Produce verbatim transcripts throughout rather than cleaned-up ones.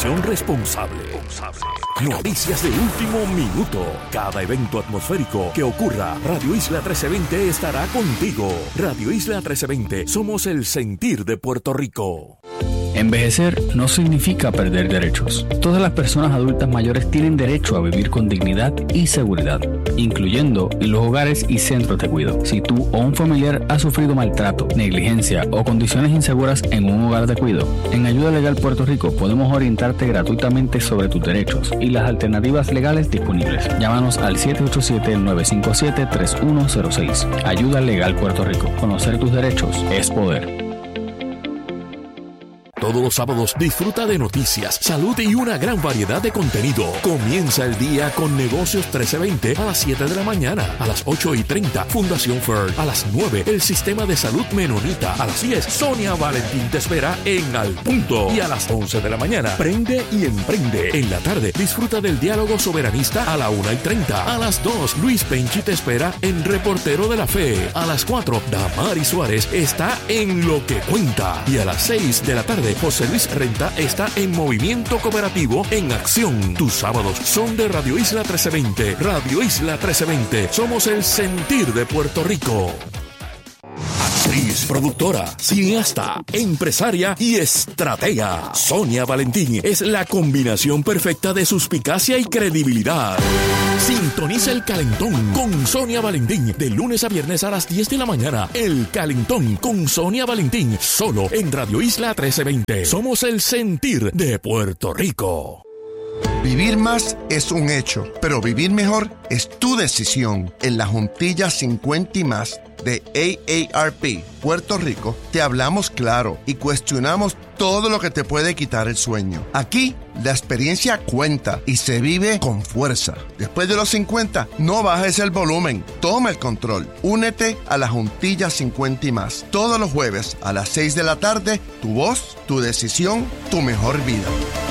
Información responsable. Noticias de último minuto. Cada evento atmosférico que ocurra, Radio Isla trece veinte estará contigo. Radio Isla trece veinte, somos el sentir de Puerto Rico. Envejecer no significa perder derechos. Todas las personas adultas mayores tienen derecho a vivir con dignidad y seguridad, incluyendo en los hogares y centros de cuidado. Si tú o un familiar ha sufrido maltrato, negligencia o condiciones inseguras en un hogar de cuidado, en Ayuda Legal Puerto Rico podemos orientarte gratuitamente sobre tus derechos y las alternativas legales disponibles. Llámanos al siete ocho siete, nueve cinco siete, tres uno cero seis. Ayuda Legal Puerto Rico. Conocer tus derechos es poder. Todos los sábados disfruta de noticias, salud y una gran variedad de contenido. Comienza el día con Negocios trece veinte a las siete de la mañana. A las ocho y treinta, Fundación F E R. A las nueve, el Sistema de Salud Menonita. A las diez, Sonia Valentín te espera en Al Punto. Y a las once de la mañana, Prende y Emprende. En la tarde, disfruta del diálogo soberanista a la una y treinta. A las dos, Luis Penchi te espera en Reportero de la Fe. A las cuatro, Damari Suárez está en Lo que Cuenta. Y a las seis de la tarde, José Luis Renta está en Movimiento Cooperativo en Acción. Tus sábados son de Radio Isla trece veinte. Radio Isla trece veinte. Somos el sentir de Puerto Rico. Actriz, productora, cineasta, empresaria y estratega. Sonia Valentín es la combinación perfecta de suspicacia y credibilidad. Sintoniza El Calentón con Sonia Valentín de lunes a viernes a las diez de la mañana. El Calentón con Sonia Valentín, solo en Radio Isla trece veinte. Somos el sentir de Puerto Rico. Vivir más es un hecho, pero vivir mejor es tu decisión. En la Juntilla cincuenta y más de A A R P Puerto Rico, te hablamos claro y cuestionamos todo lo que te puede quitar el sueño. Aquí, la experiencia cuenta y se vive con fuerza. Después de los cincuenta, no bajes el volumen. Toma el control. Únete a la Juntilla cincuenta y más. Todos los jueves a las seis de la tarde, tu voz, tu decisión, tu mejor vida.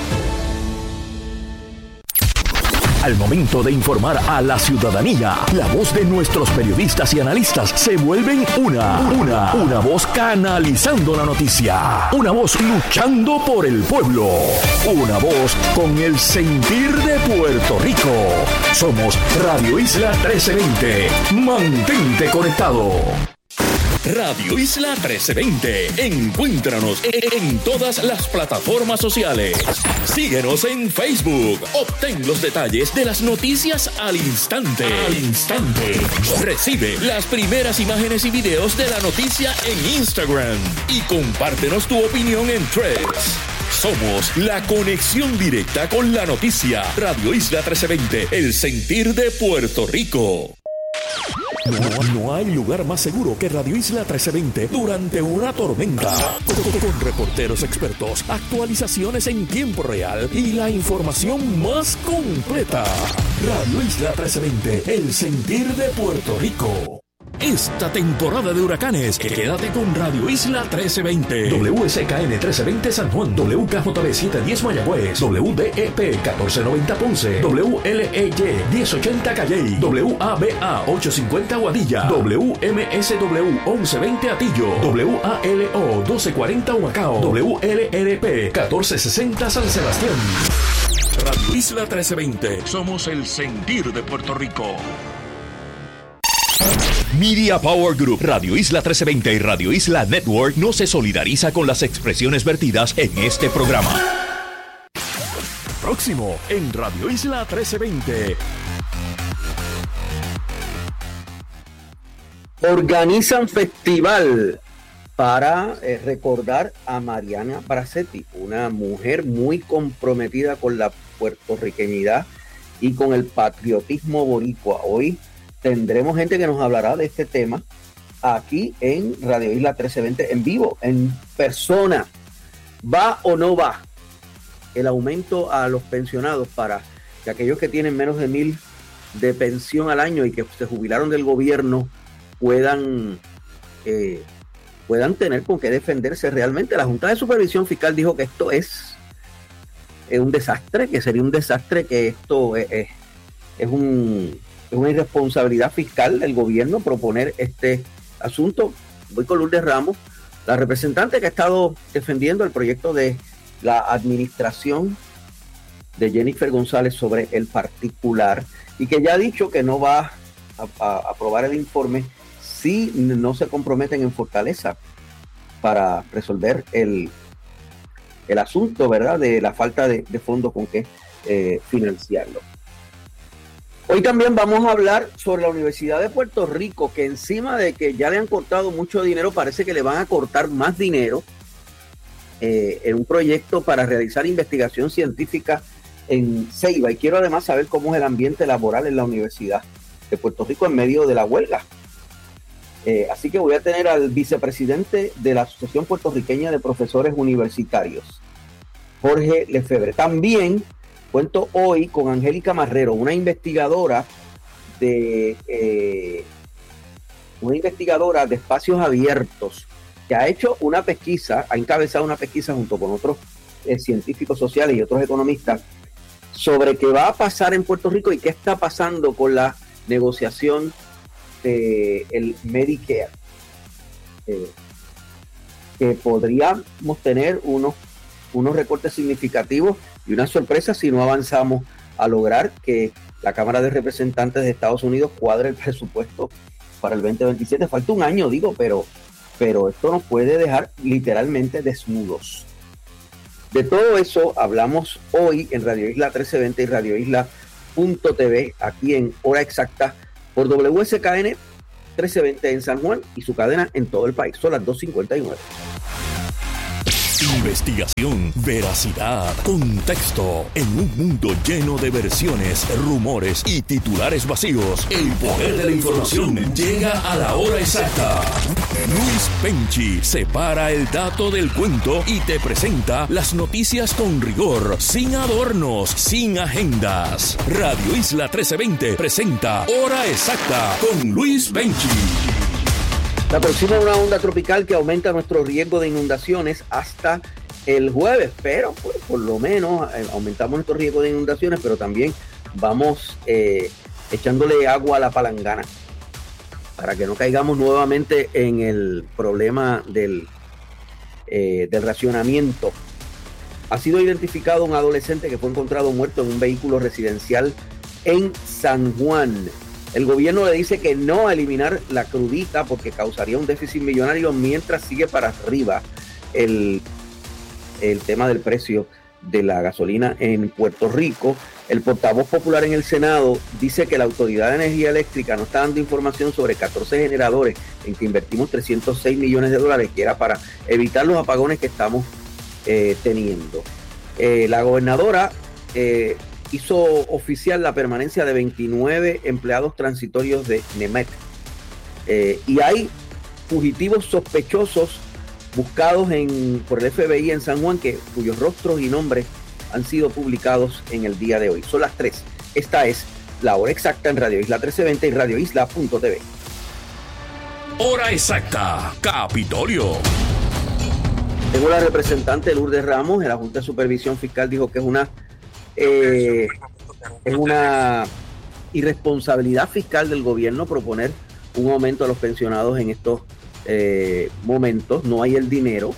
Al momento de informar a la ciudadanía, la voz de nuestros periodistas y analistas se vuelven una, una, una voz canalizando la noticia, una voz luchando por el pueblo, una voz con el sentir de Puerto Rico. Somos Radio Isla trece veinte. Mantente conectado. Radio Isla trece veinte. Encuéntranos en todas las plataformas sociales. Síguenos en Facebook. Obtén los detalles de las noticias al instante. Al instante. Recibe las primeras imágenes y videos de la noticia en Instagram. Y compártenos tu opinión en Threads. Somos la conexión directa con la noticia. Radio Isla trece veinte. El sentir de Puerto Rico. No, no hay lugar más seguro que Radio Isla trece veinte durante una tormenta. Con, con reporteros expertos, actualizaciones en tiempo real y la información más completa. Radio Isla trece veinte, el sentir de Puerto Rico. Esta temporada de huracanes, quédate con Radio Isla trece veinte. W S K N trece veinte San Juan, W K J B setecientos diez Mayagüez, W D E P catorce noventa Ponce, W L E Y diez ochenta Calley, W A B A ochocientos cincuenta Guadilla, W M S W once veinte Atillo, W A L O doce cuarenta Humacao, W L R P catorce sesenta San Sebastián. Radio Isla trece veinte. Somos el sentir de Puerto Rico. Media Power Group, Radio Isla trece veinte y Radio Isla Network no se solidariza con las expresiones vertidas en este programa. Próximo en Radio Isla trece veinte. Organizan festival para eh, recordar a Mariana Bracetti, una mujer muy comprometida con la puertorriqueñidad y con el patriotismo boricua. Hoy tendremos gente que nos hablará de este tema aquí en Radio Isla trece veinte, en vivo, en persona. ¿Va o no va el aumento a los pensionados para que aquellos que tienen menos de mil de pensión al año y que se jubilaron del gobierno puedan, eh, puedan tener con qué defenderse realmente? La Junta de Supervisión Fiscal dijo que esto es, es un desastre, que sería un desastre, que esto es, es, es un... Es una irresponsabilidad fiscal del gobierno proponer este asunto. Voy con Lourdes Ramos, la representante que ha estado defendiendo el proyecto de la administración de Jennifer González sobre el particular y que ya ha dicho que no va a, a aprobar el informe si no se comprometen en Fortaleza para resolver el, el asunto, ¿verdad?, de la falta de, de fondos con que eh, financiarlo. Hoy también vamos a hablar sobre la Universidad de Puerto Rico, que encima de que ya le han cortado mucho dinero, parece que le van a cortar más dinero eh, en un proyecto para realizar investigación científica en Ceiba. Y quiero además saber cómo es el ambiente laboral en la Universidad de Puerto Rico en medio de la huelga. Eh, así que voy a tener al vicepresidente de la Asociación Puertorriqueña de Profesores Universitarios, Jorge Lefebvre. También cuento hoy con Angélica Marrero, una investigadora de eh, una investigadora de espacios abiertos que ha hecho una pesquisa, ha encabezado una pesquisa junto con otros eh, científicos sociales y otros economistas sobre qué va a pasar en Puerto Rico y qué está pasando con la negociación de el Medicare, eh, que podríamos tener unos, unos recortes significativos y una sorpresa si no avanzamos a lograr que la Cámara de Representantes de Estados Unidos cuadre el presupuesto para el veinte veintisiete. Falta un año, digo, pero, pero esto nos puede dejar literalmente desnudos. De todo eso hablamos hoy en Radio Isla trece veinte y Radio Isla punto t v, aquí en Hora Exacta, por W S K N trece veinte en San Juan y su cadena en todo el país. Son las dos cincuenta y nueve. Investigación, veracidad, contexto. En un mundo lleno de versiones, rumores y titulares vacíos, el poder de la información llega a la hora exacta. Luis Penchi separa el dato del cuento y te presenta las noticias con rigor, sin adornos, sin agendas. Radio Isla trece veinte presenta Hora Exacta con Luis Penchi. La próxima es una onda tropical que aumenta nuestro riesgo de inundaciones hasta el jueves, pero pues, por lo menos eh, aumentamos nuestro riesgo de inundaciones, pero también vamos eh, echándole agua a la palangana para que no caigamos nuevamente en el problema del, eh, del racionamiento. Ha sido identificado un adolescente que fue encontrado muerto en un vehículo residencial en San Juan. El gobierno le dice que no a eliminar la crudita porque causaría un déficit millonario, mientras sigue para arriba el, el tema del precio de la gasolina en Puerto Rico. El portavoz popular en el Senado dice que la Autoridad de Energía Eléctrica no está dando información sobre catorce generadores en que invertimos trescientos seis millones de dólares, que era para evitar los apagones que estamos eh, teniendo. Eh, la gobernadora eh, hizo oficial la permanencia de veintinueve empleados transitorios de NEMET. Eh, y hay fugitivos sospechosos buscados en, por el F B I en San Juan, que, cuyos rostros y nombres han sido publicados en el día de hoy. Son las tres. Esta es la Hora Exacta en Radio Isla trece veinte y Radio Isla punto t v. Hora Exacta, Capitolio. Tengo la representante Lourdes Ramos. La Junta de Supervisión Fiscal dijo que es una Eh, es una irresponsabilidad fiscal del gobierno proponer un aumento a los pensionados en estos eh, momentos. No hay el dinero.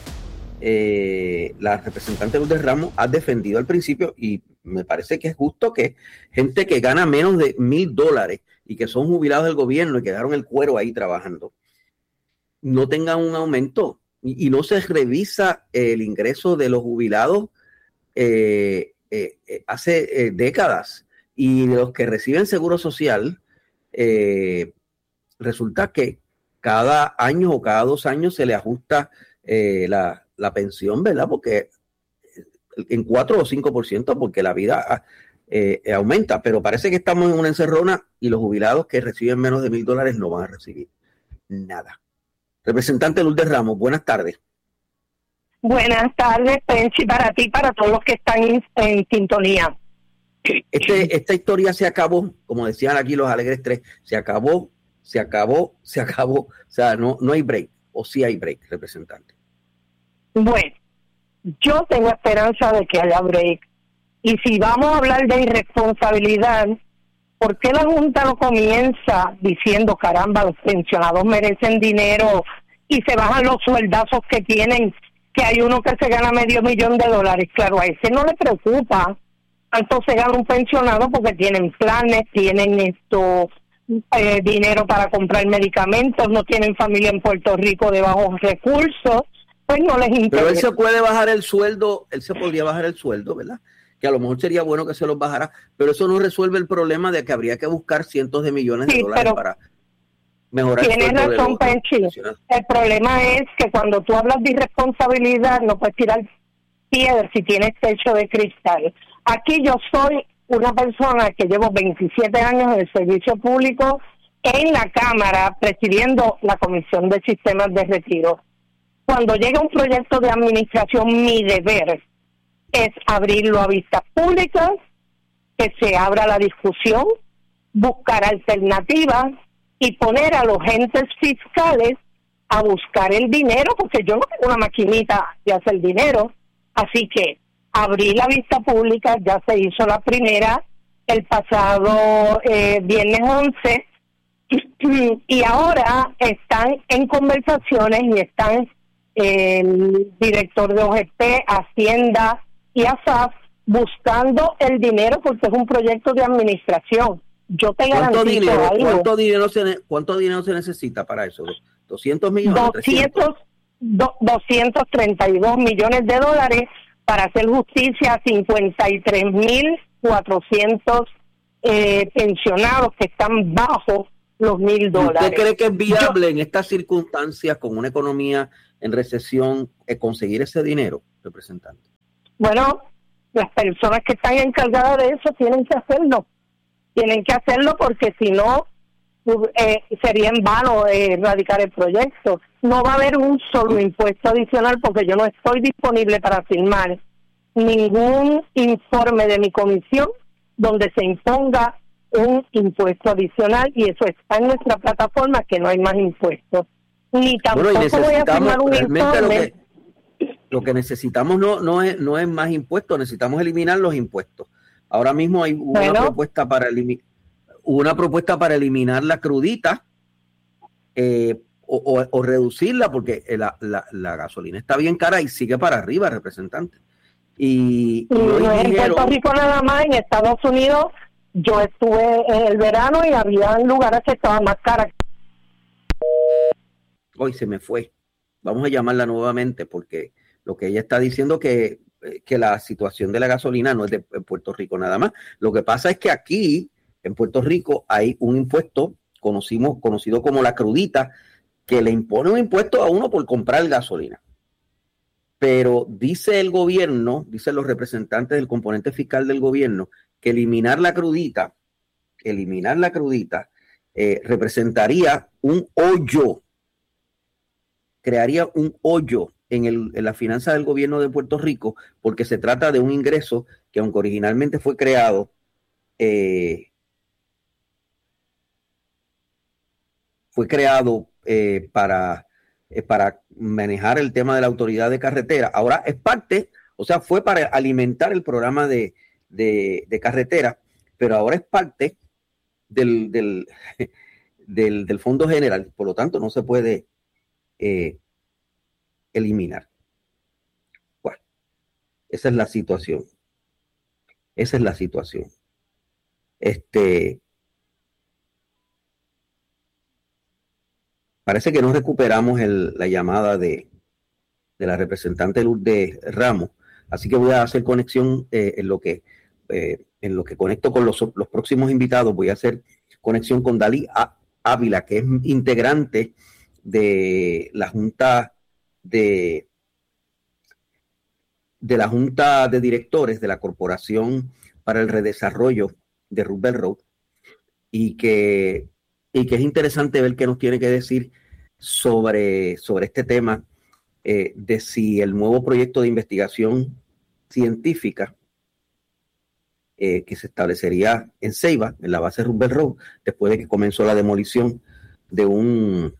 Eh, la representante Lourdes Ramos ha defendido al principio, y me parece que es justo que gente que gana menos de mil dólares y que son jubilados del gobierno y que dejaron el cuero ahí trabajando, no tengan un aumento, y, y no se revisa el ingreso de los jubilados eh, Eh, eh, hace eh, décadas, y de los que reciben seguro social, eh, resulta que cada año o cada dos años se le ajusta eh, la, la pensión, ¿verdad? Porque en cuatro o cinco por ciento, porque la vida eh, aumenta, pero parece que estamos en una encerrona y los jubilados que reciben menos de mil dólares no van a recibir nada. Representante Lourdes Ramos, buenas tardes. Buenas tardes, Penchi, para ti, para todos los que están en, en sintonía. Este, esta historia se acabó, como decían aquí los Alegres Tres, se acabó, se acabó, se acabó. O sea, no, no hay break, o sí hay break, representante. Bueno, yo tengo esperanza de que haya break. Y si vamos a hablar de irresponsabilidad, ¿por qué la Junta no comienza diciendo, caramba, los pensionados merecen dinero, y se bajan los sueldazos que tienen? Que hay uno que se gana medio millón de dólares. Claro, a ese no le preocupa cuánto se gana un pensionado, porque tienen planes, tienen esto, eh, dinero para comprar medicamentos, no tienen familia en Puerto Rico de bajos recursos, pues no les interesa. Pero él se puede bajar el sueldo, él se podría bajar el sueldo, ¿verdad? Que a lo mejor sería bueno que se los bajara, pero eso no resuelve el problema de que habría que buscar cientos de millones de sí, dólares para mejorar el sueldo. Tienes razón, Penchi. El problema es que cuando tú hablas de irresponsabilidad, no puedes tirar piedras si tienes techo de cristal. Aquí yo soy una persona que llevo veintisiete años en el servicio público en la Cámara, presidiendo la Comisión de Sistemas de Retiro. Cuando llega un proyecto de administración, mi deber es abrirlo a vistas públicas, que se abra la discusión, buscar alternativas y poner a los entes fiscales a buscar el dinero, porque yo no tengo una maquinita de hacer dinero. Así que abrí la vista pública, ya se hizo la primera el pasado eh, viernes once, y ahora están en conversaciones y están eh, el director de O G P, Hacienda y A S A F buscando el dinero, porque es un proyecto de administración. Yo te garantizo dinero, algo. ¿cuánto dinero, se, ¿Cuánto dinero se necesita para eso? ¿doscientos millones? doscientos, do, doscientos treinta y dos millones de dólares para hacer justicia a cincuenta y tres mil cuatrocientos eh, pensionados que están bajo los mil dólares. ¿Usted cree que es viable Yo, en estas circunstancias, con una economía en recesión, eh, conseguir ese dinero, representante? Bueno, las personas que están encargadas de eso tienen que hacerlo. Tienen que hacerlo porque si no, eh, sería en vano eh, erradicar el proyecto. No va a haber un solo impuesto adicional porque yo no estoy disponible para firmar ningún informe de mi comisión donde se imponga un impuesto adicional, y eso está en nuestra plataforma, que no hay más impuestos. Ni tampoco bueno, voy a firmar un informe. Lo que, lo que necesitamos no, no, es, no es más impuestos, necesitamos eliminar los impuestos. Ahora mismo hay una bueno. propuesta para eliminar una propuesta para eliminar la crudita eh, o, o, o reducirla, porque la, la, la gasolina está bien cara y sigue para arriba, representante. Y, y no es en Puerto Rico nada más, en Estados Unidos yo estuve en el verano y había lugares que estaban más caras. Hoy se me fue. Vamos a llamarla nuevamente, porque lo que ella está diciendo que que la situación de la gasolina no es de Puerto Rico nada más. Lo que pasa es que aquí, en Puerto Rico, hay un impuesto conocimos, conocido como la crudita, que le impone un impuesto a uno por comprar gasolina. Pero dice el gobierno, dicen los representantes del componente fiscal del gobierno, que eliminar la crudita, eliminar la crudita, eh, representaría un hoyo, crearía un hoyo En, el, en la finanza del gobierno de Puerto Rico, porque se trata de un ingreso que, aunque originalmente fue creado eh, fue creado eh, para, eh, para manejar el tema de la autoridad de carretera, ahora es parte, o sea, fue para alimentar el programa de, de, de carretera, pero ahora es parte del, del, del, del Fondo General, por lo tanto no se puede eh, eliminar. Bueno, esa es la situación. Esa es la situación. Este, parece que no recuperamos el, la llamada de, de la representante Lourdes Ramos, así que voy a hacer conexión eh, en lo que eh, en lo que conecto con los, los próximos invitados. Voy a hacer conexión con Dalí Ávila, que es integrante de la Junta de, de la Junta de Directores de la Corporación para el Redesarrollo de Roosevelt Road, y que, y que es interesante ver qué nos tiene que decir sobre, sobre este tema eh, de si el nuevo proyecto de investigación científica eh, que se establecería en Ceiba, en la base Roosevelt Road, después de que comenzó la demolición de un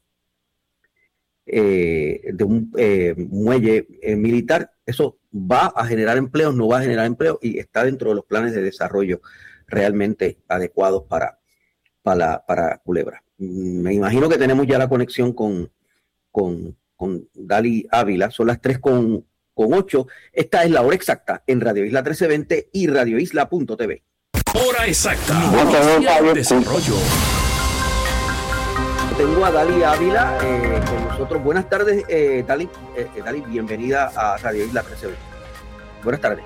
Eh, de un eh, muelle eh, militar, eso va a generar empleos, no va a generar empleo, y está dentro de los planes de desarrollo realmente adecuados para, para, para Culebra. Me imagino que tenemos ya la conexión con, con, con Dalí Ávila. Son las tres con con ocho. Esta es la hora exacta en Radio Isla trece veinte y radio isla punto t v. Hora exacta. Noticia de desarrollo. Tengo a Dali Ávila eh, con nosotros. Buenas tardes, eh, Dali. Eh, Dali, bienvenida a Radio Isla trece veinte. Buenas tardes.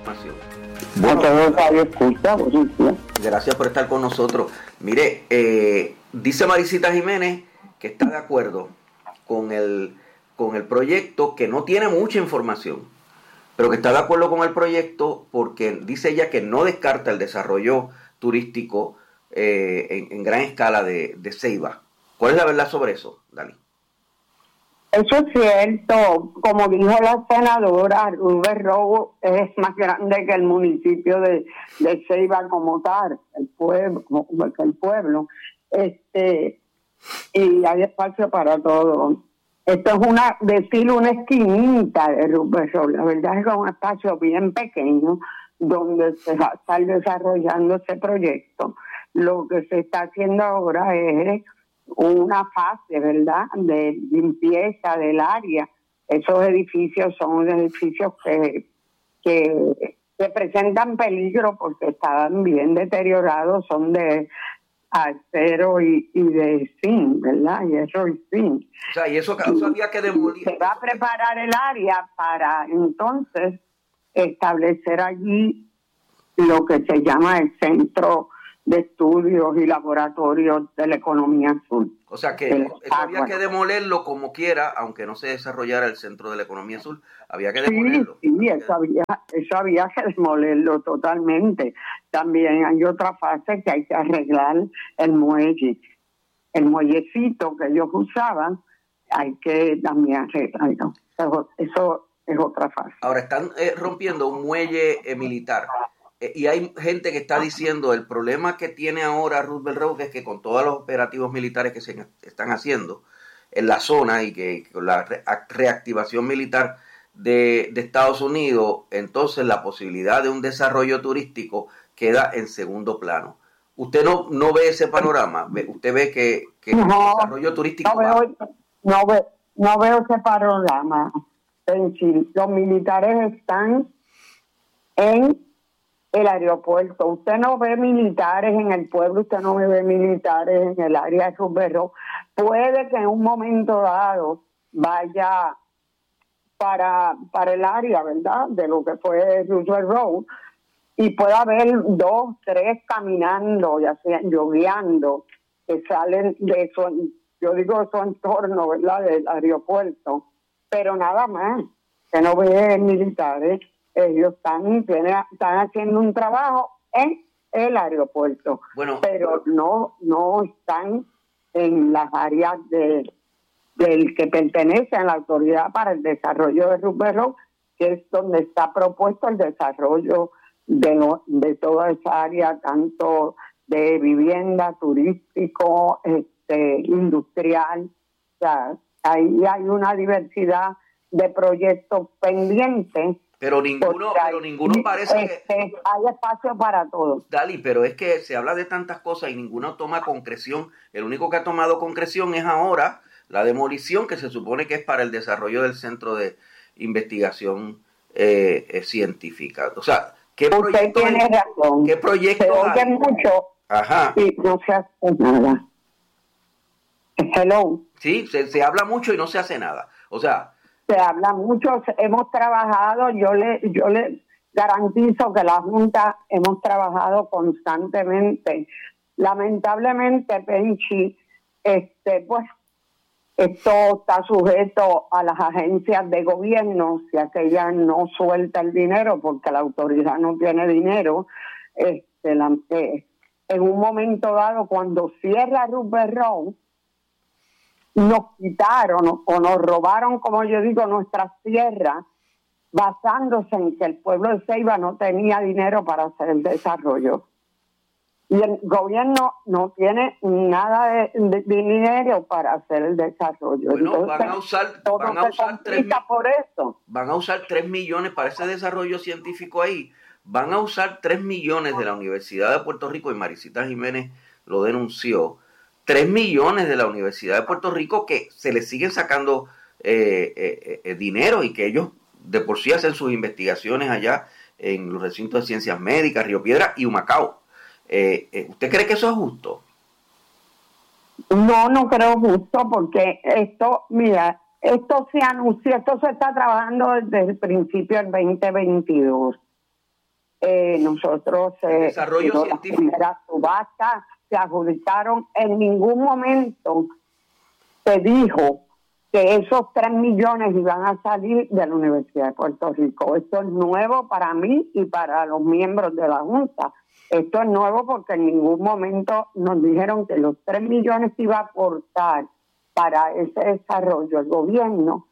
Bueno, gracias por estar con nosotros. Mire, eh, dice Maricita Jiménez que está de acuerdo con el, con el proyecto, que no tiene mucha información, pero que está de acuerdo con el proyecto porque dice ella que no descarta el desarrollo turístico eh, en, en gran escala de, de Ceiba. ¿Cuál es la verdad sobre eso, Dani? Eso es cierto. Como dijo la senadora, Rubén Robo es más grande que el municipio de, de Ceiba como tal, el pueblo, el pueblo. Este, y hay espacio para todo. Esto es una, decir una esquinita de Rubén Robo. La verdad es que es un espacio bien pequeño donde se va a estar desarrollando ese proyecto. Lo que se está haciendo ahora es una fase, ¿verdad?, de limpieza del área. Esos edificios son edificios que, que, que presentan peligro porque estaban bien deteriorados, son de acero y, y de zinc, ¿verdad? Y eso y zinc. O sea, y eso, eso había que demolir. Se va a preparar el área para entonces establecer allí lo que se llama el centro de estudios y laboratorios de la economía azul. O sea que eso había que demolerlo como quiera, aunque no se desarrollara el centro de la economía azul, había que demolerlo. Sí, sí, eso había, eso había que demolerlo totalmente. También hay otra fase que hay que arreglar el muelle. El muellecito que ellos usaban, hay que también arreglarlo. Eso, eso es otra fase. Ahora están eh, rompiendo un muelle eh, militar. Y hay gente que está diciendo el problema que tiene ahora Roosevelt Road es que con todos los operativos militares que se están haciendo en la zona y que con la re- reactivación militar de, de Estados Unidos, entonces la posibilidad de un desarrollo turístico queda en segundo plano. ¿Usted no, no ve ese panorama? ¿Usted ve que, que no, el desarrollo turístico no veo, no, ve, no veo ese panorama. En Chile, los militares están en el aeropuerto. Usted no ve militares en el pueblo, usted no ve militares en el área de Rubero. Puede que en un momento dado vaya para, para el área, ¿verdad?, de lo que fue Roosevelt Road, y pueda haber dos, tres caminando, ya sea lloviando, que salen de eso, yo digo su entorno, ¿verdad?, del aeropuerto, pero nada más, que no ve militares. Ellos están, tienen, están haciendo un trabajo en el aeropuerto, bueno, pero no no están en las áreas de del que pertenece a la Autoridad para el Desarrollo de Rubero, que es donde está propuesto el desarrollo de, lo, de toda esa área, tanto de vivienda, turístico, este, industrial. O sea, ahí hay una diversidad de proyectos pendientes. Pero ninguno, pero ninguno parece este, que... Hay espacio para todos. Dali, pero es que se habla de tantas cosas y ninguno toma concreción. El único que ha tomado concreción es ahora la demolición, que se supone que es para el desarrollo del Centro de Investigación eh, eh, Científica. O sea, ¿qué Usted tiene hay? razón. ¿Qué proyectos se oye hay? mucho Ajá. y no se hace nada. Hello. Sí, se, se habla mucho y no se hace nada. O sea... Se habla mucho, hemos trabajado, yo le yo le garantizo que la Junta hemos trabajado constantemente. Lamentablemente, Penchi, este, pues, esto está sujeto a las agencias de gobierno, si aquella no suelta el dinero, porque la autoridad no tiene dinero. Este, la, eh, en un momento dado, cuando cierra Roosevelt Road, nos quitaron o nos robaron, como yo digo, nuestras tierras, basándose en que el pueblo de Ceiba no tenía dinero para hacer el desarrollo. Y el gobierno no tiene nada de, de, de dinero para hacer el desarrollo. Bueno, Entonces, van a usar, todo van a se usar tres, por eso. Van a usar tres millones para ese desarrollo científico ahí. Van a usar tres millones de la Universidad de Puerto Rico, y Maricita Jiménez lo denunció. Tres millones de la Universidad de Puerto Rico que se les siguen sacando eh, eh, eh, dinero y que ellos de por sí hacen sus investigaciones allá en los recintos de ciencias médicas, Río Piedras y Humacao. Eh, eh, ¿Usted cree que eso es justo? No, no creo justo, porque esto, mira, esto se anunció, esto se está trabajando desde el principio del veinte veintidós. Eh, nosotros, eh, desarrollo no, científico. Las primeras subastas se adjudicaron, en ningún momento se dijo que esos tres millones iban a salir de la Universidad de Puerto Rico. Esto es nuevo para mí y para los miembros de la Junta. Esto es nuevo porque en ningún momento nos dijeron que los tres millones que iba a aportar para ese desarrollo el gobierno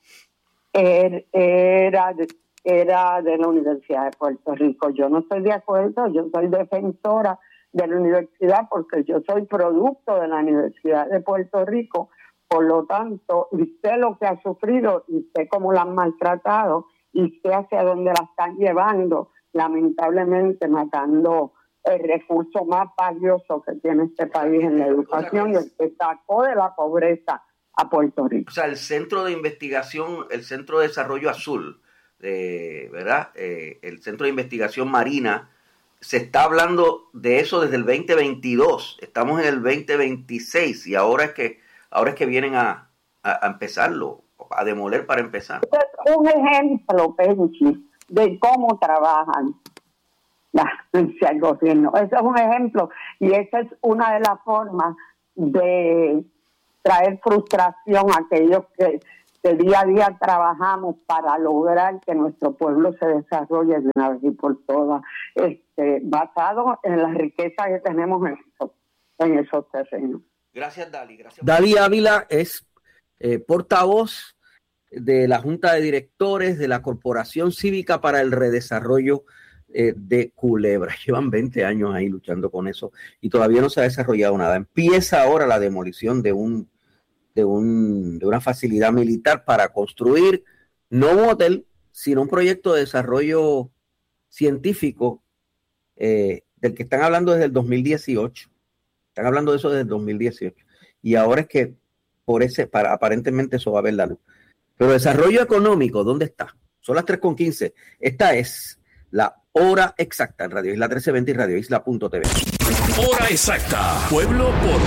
er, era, de, era de la Universidad de Puerto Rico. Yo no estoy de acuerdo, yo soy defensora de la universidad porque yo soy producto de la Universidad de Puerto Rico. Por lo tanto, y sé lo que ha sufrido, y sé cómo la han maltratado, y sé hacia dónde la están llevando, lamentablemente matando el recurso más valioso que tiene este país en la educación, y el que sacó de la pobreza a Puerto Rico. O sea, el Centro de Investigación, el Centro de Desarrollo Azul, eh, ¿verdad? Eh, el Centro de Investigación Marina, se está hablando de eso desde el veinte veintidós, estamos en el veinte veintiséis, y ahora es que Ahora es que vienen a, a, a empezarlo, a demoler para empezar. Este es un ejemplo, Penchi, de cómo trabajan la agencia del gobierno. Ese es un ejemplo y esa es una de las formas de traer frustración a aquellos que, que día a día trabajamos para lograr que nuestro pueblo se desarrolle de una vez y por todas, este, basado en la riqueza que tenemos en, eso, en esos terrenos. Gracias, Dali. Gracias. Dali Ávila es eh, portavoz de la Junta de Directores de la Corporación Cívica para el Redesarrollo eh, de Culebra. Llevan veinte años ahí luchando con eso y todavía no se ha desarrollado nada. Empieza ahora la demolición de un de un de una facilidad militar para construir no un hotel, sino un proyecto de desarrollo científico eh, del que están hablando desde el dos mil dieciocho. Están hablando de eso desde el dos mil dieciocho. Y ahora es que por ese, para, aparentemente eso va a ver la luz. Pero desarrollo económico, ¿dónde está? Son las tres con quince. Esta es la hora exacta en Radio Isla trece veinte y Radio Isla punto t v. Hora exacta. Pueblo por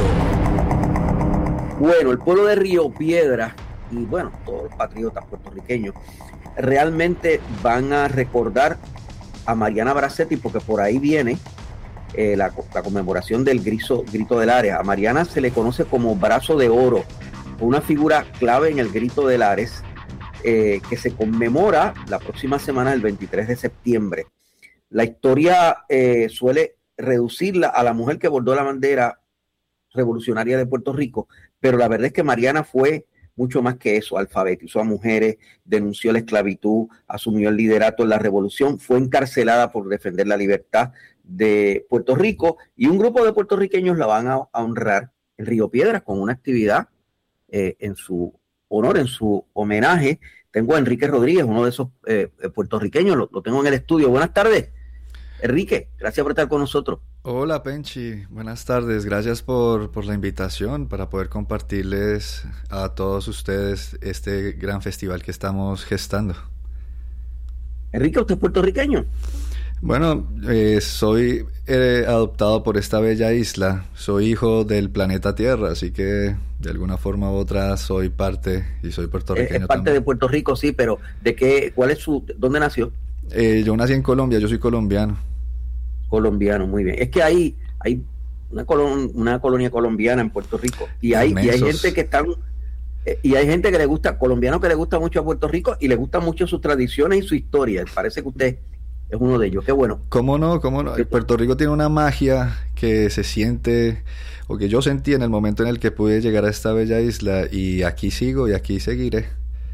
pueblo. Bueno, el pueblo de Río Piedras y bueno, todos los patriotas puertorriqueños realmente van a recordar a Mariana Bracetti porque por ahí viene Eh, la, la conmemoración del grito, grito del Ares. A Mariana se le conoce como Brazo de Oro, una figura clave en el Grito del Ares, eh, que se conmemora la próxima semana, el veintitrés de septiembre. La historia eh, suele reducirla a la mujer que bordó la bandera revolucionaria de Puerto Rico, pero la verdad es que Mariana fue mucho más que eso. Alfabetizó a mujeres, denunció la esclavitud, asumió el liderato en la revolución, fue encarcelada por defender la libertad de Puerto Rico y un grupo de puertorriqueños la van a, a honrar en Río Piedras con una actividad eh, en su honor, en su homenaje. Tengo a Enrique Rodríguez, uno de esos eh, puertorriqueños, lo, lo tengo en el estudio. Buenas tardes, Enrique, gracias por estar con nosotros. Hola Penchi, buenas tardes, gracias por, por la invitación para poder compartirles a todos ustedes este gran festival que estamos gestando. Enrique, ¿usted es puertorriqueño? Bueno, eh, soy eh, adoptado por esta bella isla, soy hijo del planeta Tierra, así que de alguna forma u otra soy parte y soy puertorriqueño. Es, es parte también. de Puerto Rico, sí, pero ¿de qué? ¿Cuál es su? ¿Dónde nació? Eh, yo nací en Colombia, yo soy colombiano. Colombiano, muy bien. Es que hay, hay una, colon, una colonia colombiana en Puerto Rico y hay, y hay gente que están eh, y hay gente que le gusta, colombiano que le gusta mucho a Puerto Rico y le gustan mucho sus tradiciones y su historia. Parece que usted es uno de ellos. Qué bueno. ¿Cómo no? ¿Cómo no? Puerto Rico tiene una magia que se siente, o que yo sentí en el momento en el que pude llegar a esta bella isla, y aquí sigo y aquí seguiré.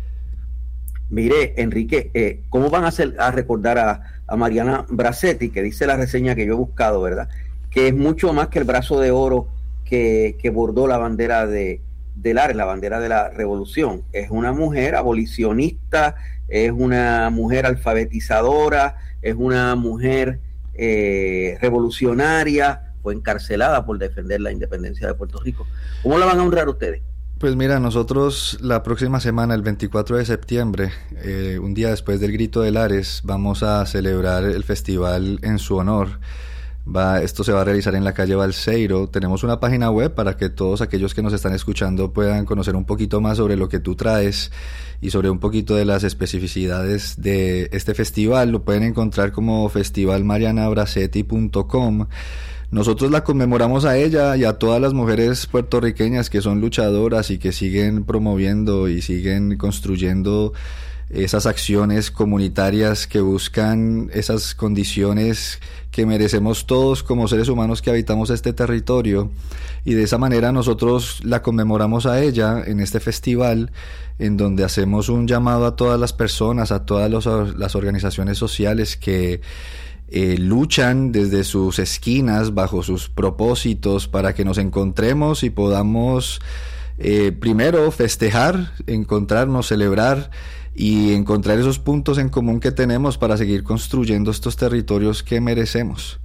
Mire, Enrique, eh, ¿cómo van a hacer a recordar a, a Mariana Bracetti, que dice la reseña que yo he buscado, ¿verdad? Que es mucho más que el brazo de oro que, que bordó la bandera de, del Ares, la bandera de la revolución. Es una mujer abolicionista, es una mujer alfabetizadora, es una mujer eh, revolucionaria, fue encarcelada por defender la independencia de Puerto Rico. ¿Cómo la van a honrar ustedes? Pues mira, nosotros la próxima semana, el veinticuatro de septiembre, eh, un día después del Grito de Lares, vamos a celebrar el festival en su honor. Va, esto se va a realizar en la calle Balseiro. Tenemos una página web para que todos aquellos que nos están escuchando puedan conocer un poquito más sobre lo que tú traes y sobre un poquito de las especificidades de este festival. Lo pueden encontrar como festival mariana bracetti punto com. Nosotros la conmemoramos a ella y a todas las mujeres puertorriqueñas que son luchadoras y que siguen promoviendo y siguen construyendo esas acciones comunitarias que buscan esas condiciones que merecemos todos como seres humanos que habitamos este territorio, y de esa manera nosotros la conmemoramos a ella en este festival, en donde hacemos un llamado a todas las personas, a todas los, las organizaciones sociales que eh, luchan desde sus esquinas bajo sus propósitos para que nos encontremos y podamos eh, primero festejar, encontrarnos, celebrar y encontrar esos puntos en común que tenemos para seguir construyendo estos territorios que merecemos.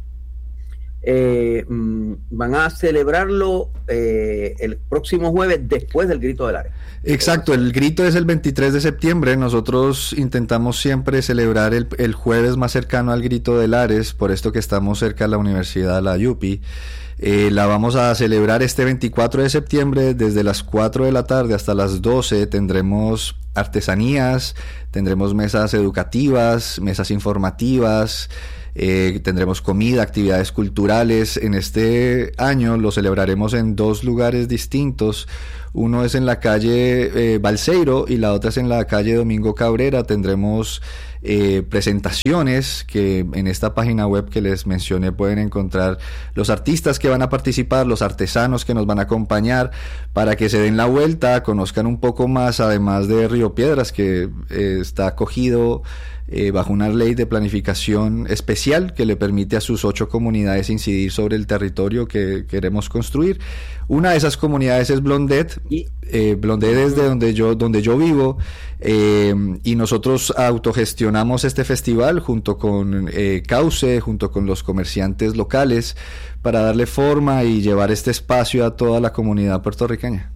Eh, van a celebrarlo eh, el próximo jueves después del Grito de Lares. Exacto, el grito es el veintitrés de septiembre. Nosotros intentamos siempre celebrar el, el jueves más cercano al Grito de Lares, por esto que estamos cerca de la Universidad La Yupi. Eh, la vamos a celebrar este veinticuatro de septiembre desde las cuatro de la tarde hasta las doce. Tendremos artesanías, tendremos mesas educativas, mesas informativas, eh, tendremos comida, actividades culturales. En este año lo celebraremos en dos lugares distintos. Uno es en la calle eh, Balseiro y la otra es en la calle Domingo Cabrera. Tendremos eh, presentaciones que en esta página web que les mencioné pueden encontrar los artistas que van a participar, los artesanos que nos van a acompañar, para que se den la vuelta, conozcan un poco más, además de Río Piedras, que eh, está acogido eh, bajo una ley de planificación especial que le permite a sus ocho comunidades incidir sobre el territorio que queremos construir. Una de esas comunidades es Blondet. Eh, Blondet es de donde yo, donde yo vivo, eh, y nosotros autogestionamos este festival junto con eh, Cauce, junto con los comerciantes locales, para darle forma y llevar este espacio a toda la comunidad puertorriqueña.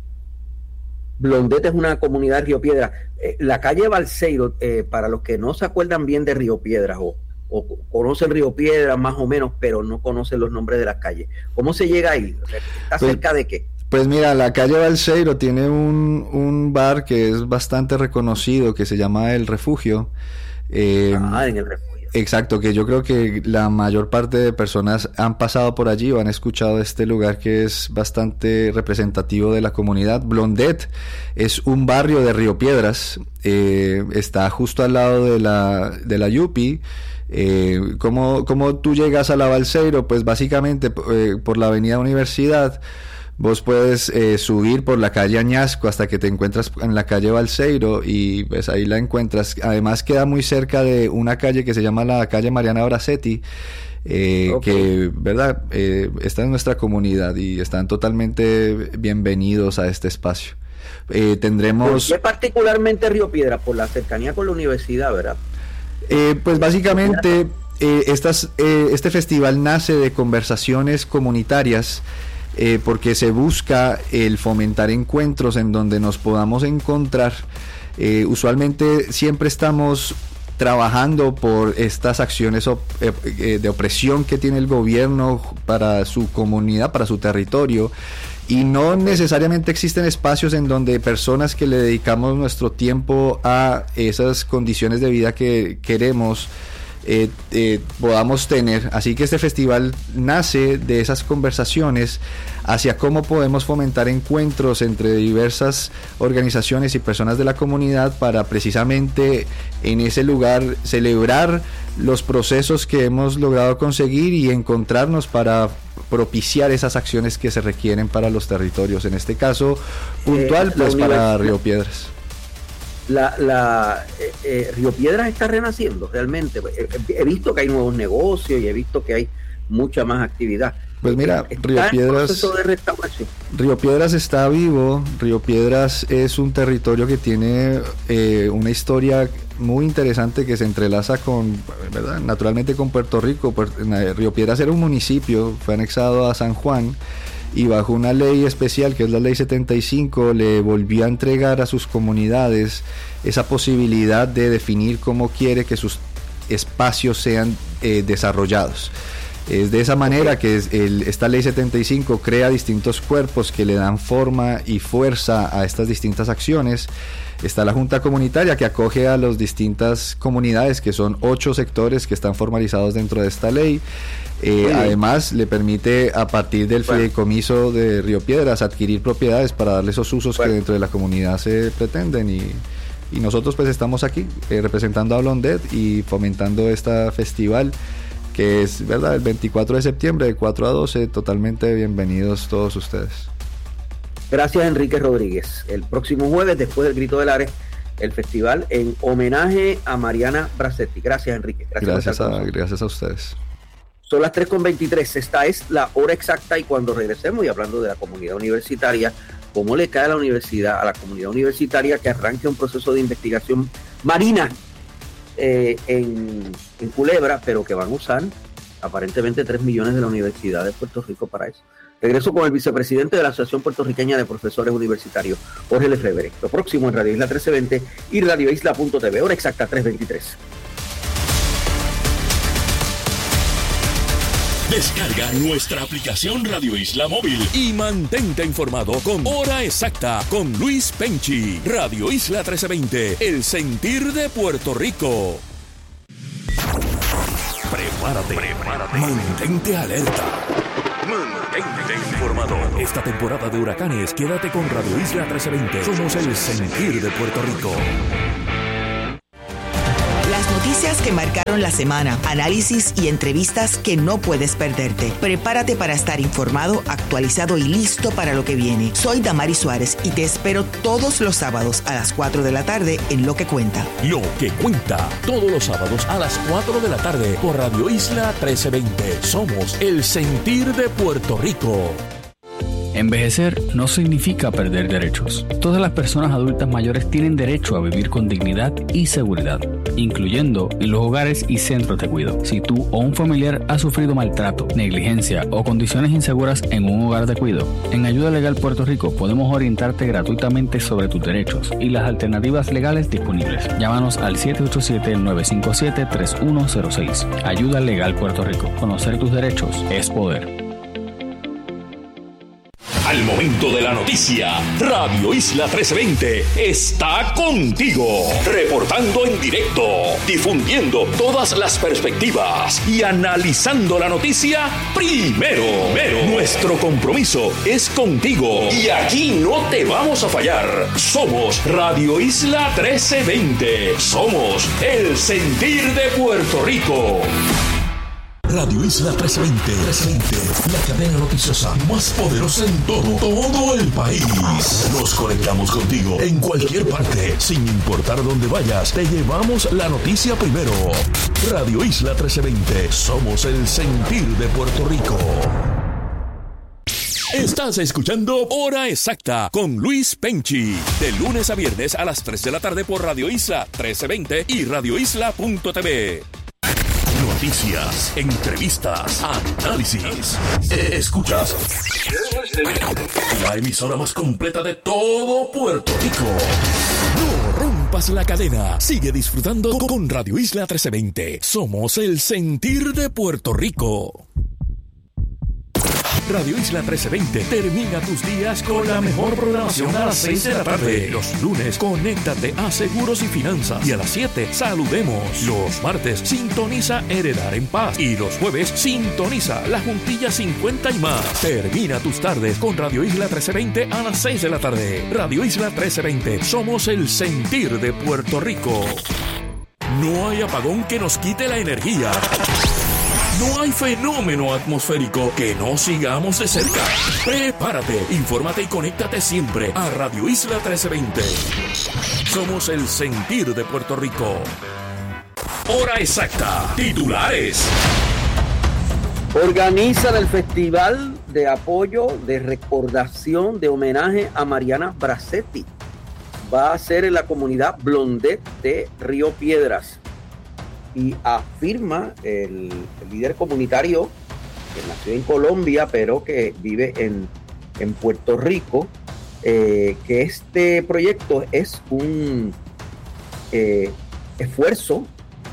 Blondet es una comunidad de Río Piedras. Eh, la calle Balseiro, eh, para los que no se acuerdan bien de Río Piedras o, o conocen Río Piedras más o menos, pero no conocen los nombres de las calles, ¿cómo se llega ahí? ¿Está pues, cerca de qué? Pues mira, la calle Balseiro tiene un, un bar que es bastante reconocido, que se llama El Refugio. Eh, ah, en El Refugio. Exacto, que yo creo que la mayor parte de personas han pasado por allí o han escuchado este lugar que es bastante representativo de la comunidad. Blondet es un barrio de Río Piedras, eh, está justo al lado de la, de la Yupi. Eh, ¿cómo, ¿Cómo tú llegas a la Balseiro? Pues básicamente eh, por la avenida Universidad. Vos puedes eh, subir por la calle Añasco hasta que te encuentras en la calle Balseiro y pues ahí la encuentras. Además queda muy cerca de una calle que se llama la calle Mariana Bracetti, eh, okay. que, ¿verdad? Eh, está en nuestra comunidad y están totalmente bienvenidos a este espacio. Eh, tendremos... ¿Por qué particularmente Río Piedras? Por la cercanía con la universidad, ¿verdad? Eh, pues básicamente eh, estas, eh, este festival nace de conversaciones comunitarias. Eh, porque se busca el fomentar encuentros en donde nos podamos encontrar. Eh, usualmente siempre estamos trabajando por estas acciones op- eh, de opresión que tiene el gobierno para su comunidad, para su territorio, y no necesariamente existen espacios en donde personas que le dedicamos nuestro tiempo a esas condiciones de vida que queremos Eh, eh, podamos tener. Así que este festival nace de esas conversaciones hacia cómo podemos fomentar encuentros entre diversas organizaciones y personas de la comunidad para precisamente en ese lugar celebrar los procesos que hemos logrado conseguir y encontrarnos para propiciar esas acciones que se requieren para los territorios, en este caso puntual eh, pues para Río Piedras. La, la eh, eh, Río Piedras está renaciendo realmente. He, he visto que hay nuevos negocios y he visto que hay mucha más actividad. Pues mira, está Río Piedras, proceso de restauración. Río Piedras está vivo. Río Piedras es un territorio que tiene eh, una historia muy interesante que se entrelaza con, ¿verdad? Naturalmente con Puerto Rico. Río Piedras era un municipio, fue anexado a San Juan. y bajo una ley especial que es la ley setenta y cinco le volvió a entregar a sus comunidades esa posibilidad de definir cómo quiere que sus espacios sean eh, desarrollados. Es de esa manera que es el, esta ley setenta y cinco crea distintos cuerpos que le dan forma y fuerza a estas distintas acciones. Está la Junta Comunitaria, que acoge a las distintas comunidades, que son ocho sectores que están formalizados dentro de esta ley. Eh, además, le permite, a partir del bueno. fideicomiso de Río Piedras, adquirir propiedades para darle esos usos bueno. que dentro de la comunidad se pretenden. Y, y nosotros pues estamos aquí eh, representando a Blondet y fomentando este festival, que es, ¿verdad?, el veinticuatro de septiembre, de cuatro a doce. Totalmente bienvenidos todos ustedes. Gracias, Enrique Rodríguez. El próximo jueves, después del Grito del Ares, el festival en homenaje a Mariana Bracetti. Gracias, Enrique. Gracias, gracias, a, gracias a ustedes. Son las tres con veintitrés. Esta es la hora exacta, y cuando regresemos, y hablando de la comunidad universitaria, cómo le cae a la universidad, a la comunidad universitaria, que arranque un proceso de investigación marina eh, en, en Culebra, pero que van a usar aparentemente tres millones de la Universidad de Puerto Rico para eso. Regreso con el vicepresidente de la Asociación Puertorriqueña de Profesores Universitarios, Jorge Lefebvre. Lo próximo en Radio Isla trece veinte y Radio Isla punto t v. Hora exacta, tres veintitrés. Descarga nuestra aplicación Radio Isla Móvil y mantente informado con Hora Exacta con Luis Penchi. Radio Isla trece veinte, el sentir de Puerto Rico. Prepárate, prepárate. Mantente alerta. Mantente informado. Esta temporada de huracanes, quédate con Radio Isla trece veinte. Somos el sentir de Puerto Rico. Las noticias que marcaron la semana, análisis y entrevistas que no puedes perderte. Prepárate para estar informado, actualizado y listo para lo que viene. Soy Damari Suárez y te espero todos los sábados a las cuatro de la tarde en Lo que Cuenta. Lo que Cuenta, todos los sábados a las cuatro de la tarde por Radio Isla trece veinte. Somos el sentir de Puerto Rico. Envejecer no significa perder derechos. Todas las personas adultas mayores tienen derecho a vivir con dignidad y seguridad, incluyendo en los hogares y centros de cuidado. Si tú o un familiar ha sufrido maltrato, negligencia o condiciones inseguras en un hogar de cuidado, en Ayuda Legal Puerto Rico podemos orientarte gratuitamente sobre tus derechos y las alternativas legales disponibles. Llámanos al siete ocho siete, nueve cinco siete, tres uno cero seis. Ayuda Legal Puerto Rico. Conocer tus derechos es poder. Al momento de la noticia, Radio Isla trece veinte está contigo, reportando en directo, difundiendo todas las perspectivas y analizando la noticia primero. primero. Nuestro compromiso es contigo y aquí no te vamos a fallar. Somos Radio Isla trece veinte. Somos el sentir de Puerto Rico. Radio Isla trece veinte, la cadena noticiosa más poderosa en todo, todo el país. Nos conectamos contigo en cualquier parte, sin importar dónde vayas, te llevamos la noticia primero. Radio Isla trece veinte, somos el sentir de Puerto Rico. Estás escuchando Hora Exacta con Luis Penchi, de lunes a viernes a las tres de la tarde por Radio Isla trece veinte y Radio Isla punto t v. Noticias, entrevistas, análisis. Escuchas la emisora más completa de todo Puerto Rico. No rompas la cadena. Sigue disfrutando con Radio Isla trece veinte. Somos el sentir de Puerto Rico. Radio Isla trece veinte termina tus días con la mejor programación a las seis de la tarde. Los lunes, conéctate a Seguros y Finanzas. Y a las siete, saludemos. Los martes, sintoniza Heredar en Paz. Y los jueves, sintoniza La Juntilla cincuenta y más. Termina tus tardes con Radio Isla trece veinte a las seis de la tarde. Radio Isla trece veinte, somos el sentir de Puerto Rico. No hay apagón que nos quite la energía. No hay fenómeno atmosférico que no sigamos de cerca. Prepárate, infórmate y conéctate siempre a Radio Isla trece veinte. Somos el sentir de Puerto Rico. Hora exacta. Titulares. Organizan el Festival de Apoyo, de Recordación, de Homenaje a Mariana Bracetti. Va a ser en la comunidad Blondet de Río Piedras. Y afirma el, el líder comunitario que nació en Colombia, pero que vive en, en Puerto Rico, eh, que este proyecto es un eh, esfuerzo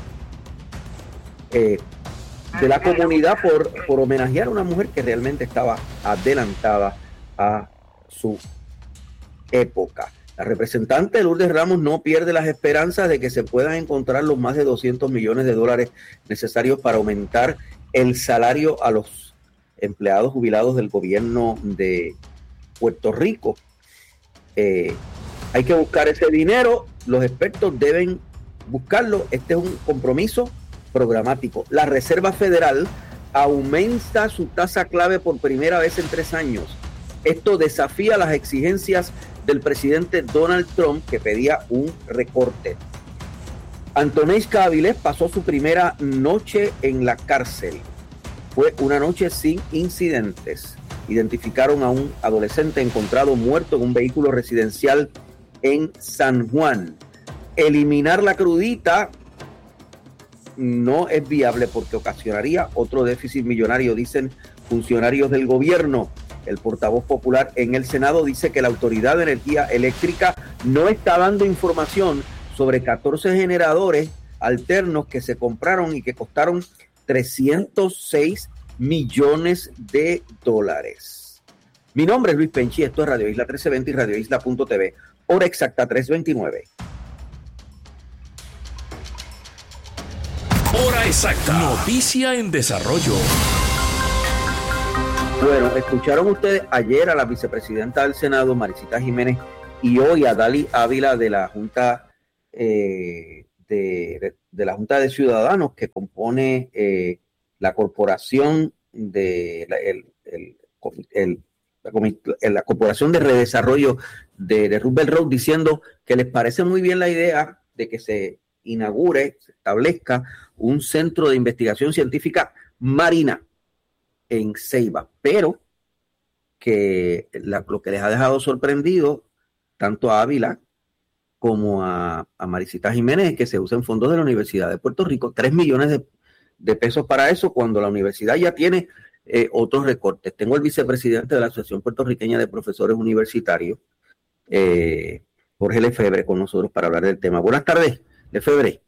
eh, de la comunidad por, por homenajear a una mujer que realmente estaba adelantada a su época. La representante Lourdes Ramos no pierde las esperanzas de que se puedan encontrar los más de doscientos millones de dólares necesarios para aumentar el salario a los empleados jubilados del gobierno de Puerto Rico. Eh, hay que buscar ese dinero, los expertos deben buscarlo. Este es un compromiso programático. La Reserva Federal aumenta su tasa clave por primera vez en tres años. Esto desafía las exigencias del presidente Donald Trump, que pedía un recorte. Antonesca Avilés pasó su primera noche en la cárcel. Fue una noche sin incidentes. Identificaron a un adolescente encontrado muerto en un vehículo residencial en San Juan. Eliminar la crudita no es viable porque ocasionaría otro déficit millonario, dicen funcionarios del gobierno. El portavoz popular en el Senado dice que la Autoridad de Energía Eléctrica no está dando información sobre catorce generadores alternos que se compraron y que costaron trescientos seis millones de dólares. Mi nombre es Luis Penchi, esto es Radio Isla trece veinte y Radio Isla punto t v. Hora exacta tres veintinueve. Hora exacta. Noticia en desarrollo. Bueno, escucharon ustedes ayer a la vicepresidenta del Senado, Maricita Jiménez, y hoy a Dali Ávila de la Junta eh, de, de la Junta de Ciudadanos, que compone eh, la corporación de la, el, el, el, la, la corporación de redesarrollo de, de Roosevelt Road, diciendo que les parece muy bien la idea de que se inaugure, se establezca un centro de investigación científica marina en Ceiba, pero que la, lo que les ha dejado sorprendido tanto a Ávila como a, a Maricita Jiménez es que se usen fondos de la Universidad de Puerto Rico, tres millones de, de pesos para eso, cuando la universidad ya tiene eh, otros recortes. Tengo el vicepresidente de la Asociación Puertorriqueña de Profesores Universitarios, eh, Jorge Lefebvre, con nosotros para hablar del tema. Buenas tardes, Lefebvre.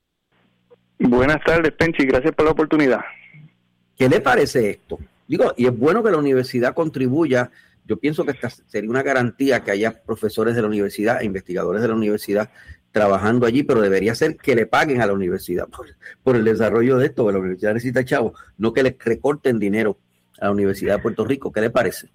Buenas tardes, Penchi, gracias por la oportunidad. ¿Qué le parece esto? Digo, y es bueno que la universidad contribuya. Yo pienso que esta sería una garantía que haya profesores de la universidad e investigadores de la universidad trabajando allí, pero debería ser que le paguen a la universidad por, por el desarrollo de esto. La universidad necesita chavos, no que le recorten dinero a la Universidad de Puerto Rico. ¿Qué le parece?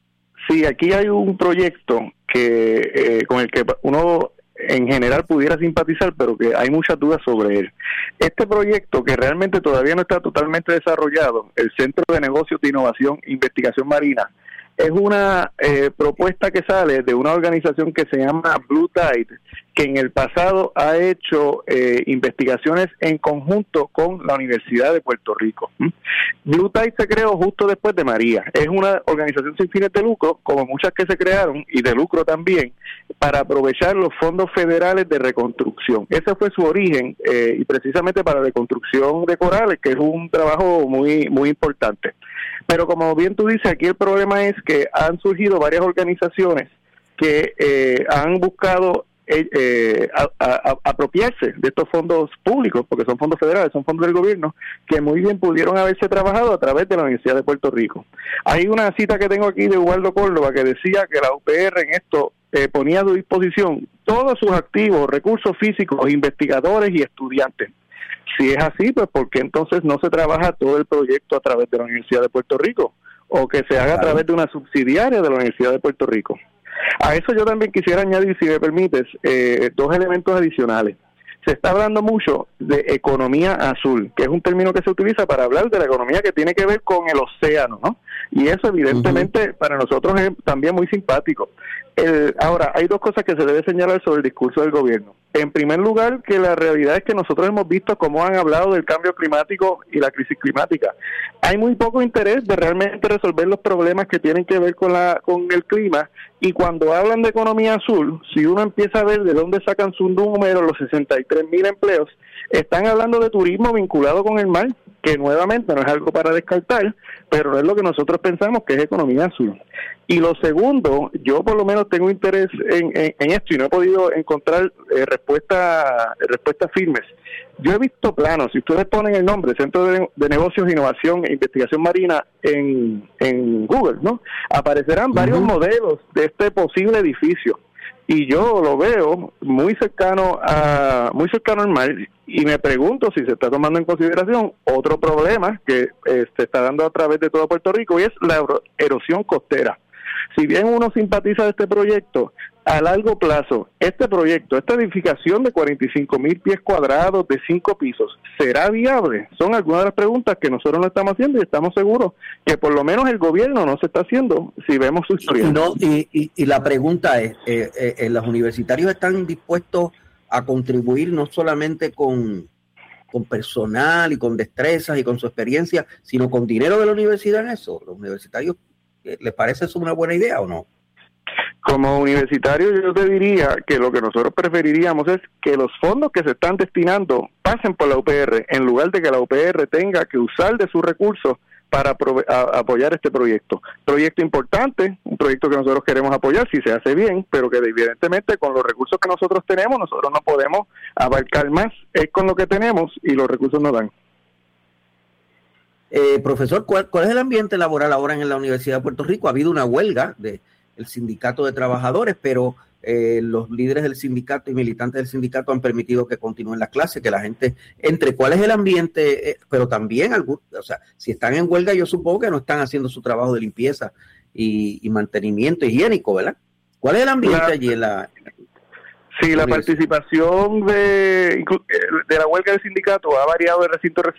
Sí, aquí hay un proyecto que eh, con el que uno en general pudiera simpatizar, pero que hay muchas dudas sobre él. Este proyecto, que realmente todavía no está totalmente desarrollado, el Centro de Negocios de Innovación e Investigación Marina, es una eh, propuesta que sale de una organización que se llama Blue Tide, que en el pasado ha hecho eh, investigaciones en conjunto con la Universidad de Puerto Rico. ¿Mm? Blue Tide se creó justo después de María. Es una organización sin fines de lucro, como muchas que se crearon, y de lucro también, para aprovechar los fondos federales de reconstrucción. Ese fue su origen, eh, y precisamente para la reconstrucción de corales, que es un trabajo muy, muy importante. Pero como bien tú dices, aquí el problema es que han surgido varias organizaciones que eh, han buscado eh, eh, a, a, a apropiarse de estos fondos públicos, porque son fondos federales, son fondos del gobierno, que muy bien pudieron haberse trabajado a través de la Universidad de Puerto Rico. Hay una cita que tengo aquí de Ubaldo Córdoba que decía que la U P R en esto eh, ponía a su disposición todos sus activos, recursos físicos, investigadores y estudiantes. Si es así, pues ¿por qué entonces no se trabaja todo el proyecto a través de la Universidad de Puerto Rico? O que se haga a través de una subsidiaria de la Universidad de Puerto Rico. A eso yo también quisiera añadir, si me permites, eh, dos elementos adicionales. Se está hablando mucho de economía azul, que es un término que se utiliza para hablar de la economía que tiene que ver con el océano, ¿no? Y eso evidentemente uh-huh. para nosotros es también muy simpático. El, ahora, hay dos cosas que se debe señalar sobre el discurso del gobierno. En primer lugar, que la realidad es que nosotros hemos visto cómo han hablado del cambio climático y la crisis climática. Hay muy poco interés de realmente resolver los problemas que tienen que ver con la con el clima, y cuando hablan de economía azul, si uno empieza a ver de dónde sacan su número, los sesenta y tres mil empleos, están hablando de turismo vinculado con el mar, que nuevamente no es algo para descartar, pero no es lo que nosotros pensamos que es economía azul. Y lo segundo, yo por lo menos tengo interés en, en, en esto y no he podido encontrar eh, respuestas respuestas firmes. Yo he visto planos, si ustedes ponen el nombre Centro de, de Negocios, Innovación e Investigación Marina en, en Google, ¿no? Aparecerán uh-huh. varios modelos de este posible edificio. Y yo lo veo muy cercano a muy cercano al mar y me pregunto si se está tomando en consideración otro problema que eh, se está dando a través de todo Puerto Rico, y es la erosión costera. Si bien uno simpatiza de este proyecto, a largo plazo, este proyecto, esta edificación de cuarenta y cinco mil pies cuadrados de cinco pisos, ¿será viable? Son algunas de las preguntas que nosotros no estamos haciendo y estamos seguros que por lo menos el gobierno no se está haciendo si vemos su historia. Y, no, y, y, y la pregunta es, eh, eh, ¿los universitarios están dispuestos a contribuir no solamente con, con personal y con destrezas y con su experiencia, sino con dinero de la universidad en eso? ¿Los universitarios eh, les parece eso una buena idea o no? Como universitario yo te diría que lo que nosotros preferiríamos es que los fondos que se están destinando pasen por la U P R, en lugar de que la U P R tenga que usar de sus recursos para prove- a, apoyar este proyecto. Proyecto importante, un proyecto que nosotros queremos apoyar si se hace bien, pero que evidentemente con los recursos que nosotros tenemos, nosotros no podemos abarcar más, es con lo que tenemos y los recursos no dan. Eh, profesor, ¿cuál, ¿cuál es el ambiente laboral ahora en la Universidad de Puerto Rico? Ha habido una huelga de el sindicato de trabajadores, pero eh, los líderes del sindicato y militantes del sindicato han permitido que continúen las clases, que la gente entre. ¿Cuál es el ambiente? Eh, pero también, algún, o sea, si están en huelga, yo supongo que no están haciendo su trabajo de limpieza y, y mantenimiento higiénico, ¿verdad? ¿Cuál es el ambiente la, allí en la... Sí, la participación de, de la huelga del sindicato ha variado de recinto a recinto.